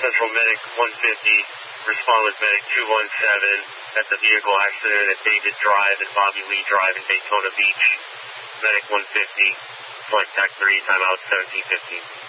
Central Medic 150, respond with Medic 217 at the vehicle accident at David Drive and Bobby Lee Drive in Daytona Beach. Medic 150, flight TAC 3, timeout 17:15.